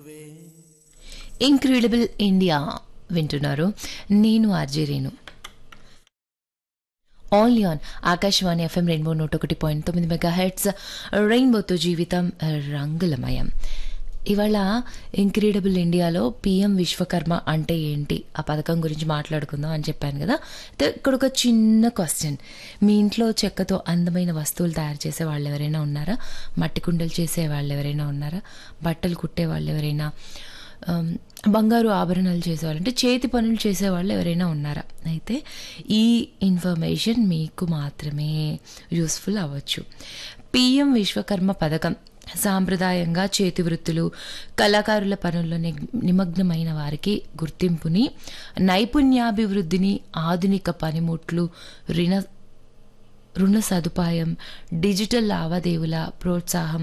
Incredible India వింటున్నారు. నేను RJ Renu. All on Akashvani FM rainbow 101.9 megahertz. రెయిన్బోతో జీవితం రంగులమయం. ఇవాళ ఇంక్రెడిబుల్ ఇండియాలో పిఎం విశ్వకర్మ అంటే ఏంటి, ఆ పథకం గురించి మాట్లాడుకుందాం అని చెప్పాను కదా. ఇక్కడ ఒక చిన్న క్వశ్చన్. మీ ఇంట్లో చెక్కతో అందమైన వస్తువులు తయారు చేసే వాళ్ళు ఎవరైనా ఉన్నారా? మట్టి కుండలు చేసే వాళ్ళు ఎవరైనా ఉన్నారా? బట్టలు కుట్టే వాళ్ళు ఎవరైనా, బంగారు ఆభరణాలు చేసేవాళ్ళు, అంటే చేతి పనులు చేసేవాళ్ళు ఎవరైనా ఉన్నారా? అయితే ఈ ఇన్ఫర్మేషన్ మీకు మాత్రమే యూస్ఫుల్ అవ్వచ్చు. పిఎం విశ్వకర్మ పథకం సాంప్రదాయంగా చేతి వృత్తులు, కళాకారుల పనుల్లో నిమగ్నమైన వారికి గుర్తింపుని, నైపుణ్యాభివృద్ధిని, ఆధునిక పనిముట్లు, రుణ సదుపాయం, డిజిటల్ లావాదేవీల ప్రోత్సాహం,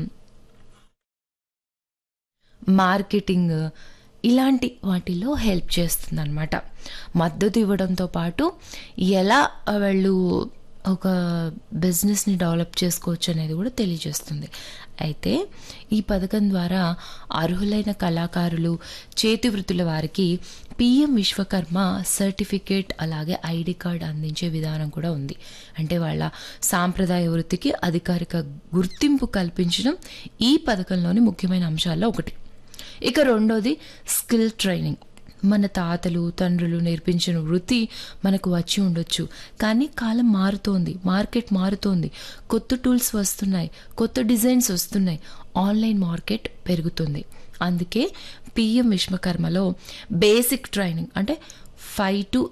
మార్కెటింగ్ ఇలాంటి వాటిలో హెల్ప్ చేస్తుందన్నమాట. మద్దతు ఇవ్వడంతో పాటు ఎలా వాళ్ళు ఒక బిజినెస్ని డెవలప్ చేసుకోవచ్చు అనేది కూడా తెలియజేస్తుంది. అయితే ఈ పథకం ద్వారా అర్హులైన కళాకారులు, చేతి వృత్తుల వారికి పిఎం విశ్వకర్మ సర్టిఫికేట్ అలాగే ఐడి కార్డ్ అందించే విధానం కూడా ఉంది. అంటే వాళ్ళ సాంప్రదాయ వృత్తికి అధికారిక గుర్తింపు కల్పించడం ఈ పథకంలోని ముఖ్యమైన అంశాల్లో ఒకటి. ఇక రెండోది స్కిల్ ట్రైనింగ్. మన తాతలు తండ్రులు నేర్పించిన వృత్తి మనకు వచ్చి ఉండొచ్చు, కానీ కాలం మారుతోంది, మార్కెట్ మారుతోంది, కొత్త టూల్స్ వస్తున్నాయి, కొత్త డిజైన్స్ వస్తున్నాయి, ఆన్లైన్ మార్కెట్ పెరుగుతుంది. అందుకే పిఎం విశ్వకర్మలో బేసిక్ ట్రైనింగ్ అంటే 5 to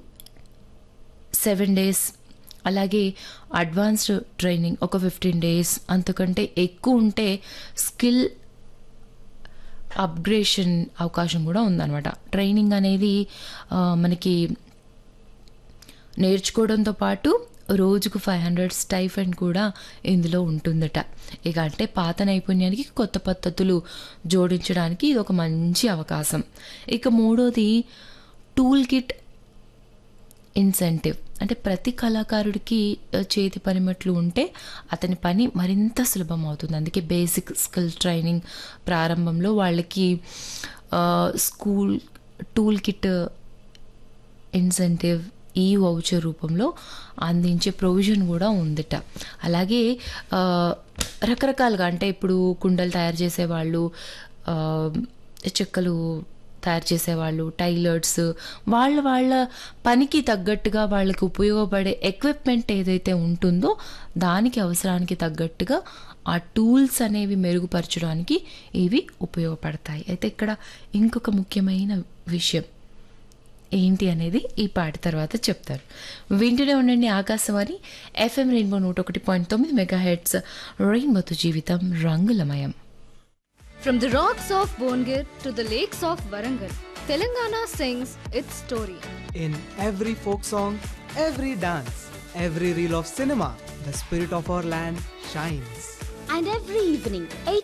7 days, అలాగే అడ్వాన్స్డ్ ట్రైనింగ్ ఒక 15 days, అంతకంటే ఎక్కువ ఉంటే స్కిల్ అప్గ్రేషన్ అవకాశం కూడా ఉందన్నమాట. ట్రైనింగ్ అనేది మనకి నేర్చుకోవడంతో పాటు రోజుకు 500 స్టైఫండ్ కూడా ఇందులో ఉంటుందట. ఇక అంటే పాత నైపుణ్యానికి కొత్త పద్ధతులు జోడించడానికి ఇది ఒక మంచి అవకాశం. ఇక మూడోది టూల్ కిట్ ఇన్సెంటివ్. అంటే ప్రతి కళాకారుడికి చేతి పనిముట్లు ఉంటే అతని పని మరింత సులభం అవుతుంది. అందుకే బేసిక్ స్కిల్ ట్రైనింగ్ ప్రారంభంలో వాళ్ళకి స్కూల్ టూల్ కిట్ ఇన్సెంటివ్ ఈ వౌచర్ రూపంలో అందించే ప్రొవిజన్ కూడా ఉందిట. అలాగే రకరకాలుగా, అంటే ఇప్పుడు కుండలు తయారు చేసేవాళ్ళు, చెక్కలు తయారు చేసేవాళ్ళు, టైలర్స్, వాళ్ళ పనికి తగ్గట్టుగా వాళ్ళకి ఉపయోగపడే ఎక్విప్మెంట్ ఏదైతే ఉంటుందో దానికి అవసరానికి తగ్గట్టుగా ఆ టూల్స్ అనేవి మెరుగుపరచడానికి ఇవి ఉపయోగపడతాయి. అయితే ఇక్కడ ఇంకొక ముఖ్యమైన విషయం ఏంటి అనేది ఈ పాట తర్వాత చెప్తారు. వింటూనే ఉండండి ఆకాశవాణి ఎఫ్ఎం రెయిన్బో 101.9 మెగాహెర్ట్జ్. రెయిన్బోతో జీవితం రంగులమయం. From the rocks of Bongir to the lakes of Warangal, Telangana sings its story. In every folk song, every dance, every reel of cinema, the spirit of our land shines. And every evening, 8